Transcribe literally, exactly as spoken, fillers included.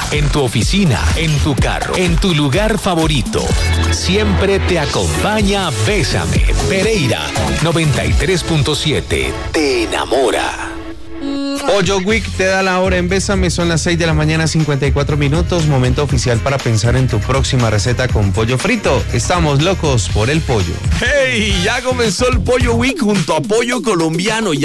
en tu oficina, en tu carro, en tu lugar favorito. Siempre te acompaña Bésame. Pereira noventa y tres punto siete. Te enamora. Pollo Week te da la hora en Bésame, son las seis de la mañana, cincuenta y cuatro minutos, momento oficial para pensar en tu próxima receta con pollo frito. Estamos locos por el pollo. ¡Hey! Ya comenzó el Pollo Week junto a Pollo Colombiano.